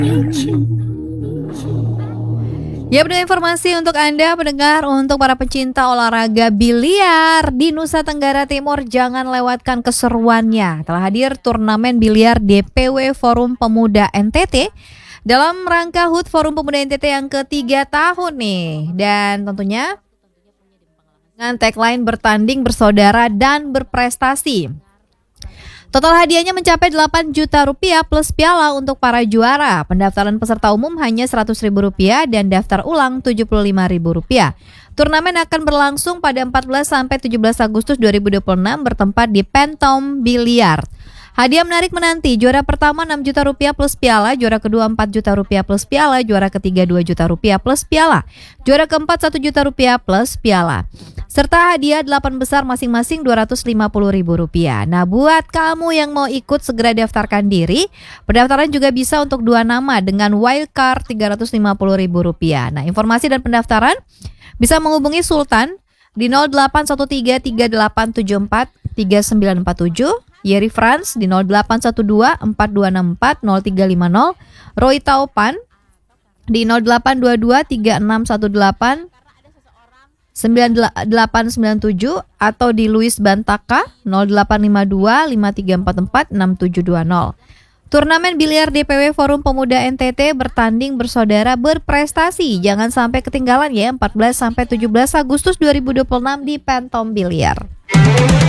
Ya, benar informasi untuk Anda pendengar, untuk para pencinta olahraga biliar di Nusa Tenggara Timur, jangan lewatkan keseruannya. Telah hadir turnamen biliar DPW Forum Pemuda NTT dalam rangka HUT Forum Pemuda NTT yang ketiga tahun nih. Dan tentunya dengan tagline bertanding, bersaudara, dan berprestasi. Total hadiahnya mencapai 8 juta rupiah plus piala untuk para juara. Pendaftaran peserta umum hanya Rp100.000 dan daftar ulang Rp75.000. Turnamen akan berlangsung pada 14 sampai 17 Agustus 2026 bertempat di Phantom Billiard. Hadiah menarik menanti, juara pertama 6 juta rupiah plus piala, juara kedua 4 juta rupiah plus piala, juara ketiga 2 juta rupiah plus piala, juara keempat 1 juta rupiah plus piala. Serta hadiah 8 besar masing-masing Rp250.000. Nah, buat kamu yang mau ikut segera daftarkan diri. Pendaftaran juga bisa untuk 2 nama dengan wildcard Rp350.000. Nah, informasi dan pendaftaran bisa menghubungi Sultan di 081338743947, Yeri Franz di 081242640350, Roy Taupan di 082236189897 atau di Luis Bantaka 085253446720. Turnamen biliar DPW Forum Pemuda NTT bertanding, bersaudara, berprestasi. Jangan sampai ketinggalan ya, 14 sampai 17 Agustus 2026 di Phantom Billiard.